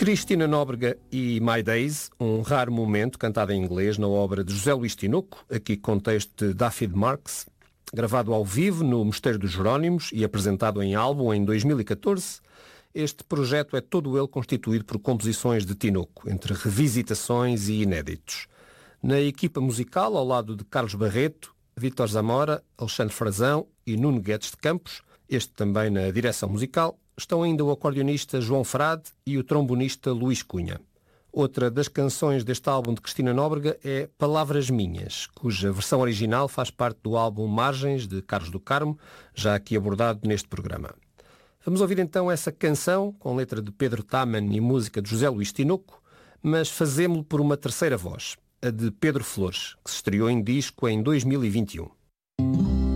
Cristina Nóbrega e My Days, um raro momento cantado em inglês na obra de José Luís Tinoco, aqui com texto de David Marks, gravado ao vivo no Mosteiro dos Jerónimos e apresentado em álbum em 2014. Este projeto é todo ele constituído por composições de Tinoco, entre revisitações e inéditos. Na equipa musical, ao lado de Carlos Barreto, Vítor Zamora, Alexandre Frazão e Nuno Guedes de Campos, este também na direção musical, estão ainda o acordeonista João Frade e o trombonista Luís Cunha. Outra das canções deste álbum de Cristina Nóbrega é Palavras Minhas, cuja versão original faz parte do álbum Margens, de Carlos do Carmo, já aqui abordado neste programa. Vamos ouvir então essa canção, com letra de Pedro Taman e música de José Luís Tinoco, mas fazemo-lo por uma terceira voz, a de Pedro Flores, que se estreou em disco em 2021.